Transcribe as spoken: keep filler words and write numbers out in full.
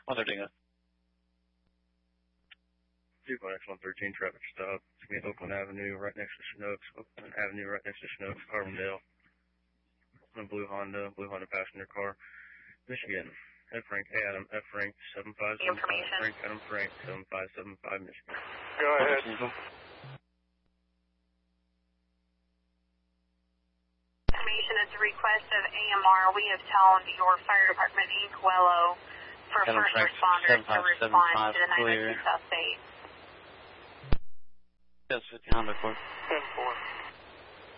What they're doing. two one X one thirteen traffic stop. It's going to be Oakland Avenue right next to Chinooks. Oakland Avenue right next to Chinooks, Carbondale. A blue Honda, blue Honda passenger car. Michigan. F. Frank Adam, F. Frank seven five seven five. Frank Adam Frank seven five seven five, Michigan. Go ahead. Information at the request of A M R, we have told your fire department in Coelho for Adam first Frank responders to respond to the nine oh two clear. South State. Yes, fifteen Honda, of course. ten four.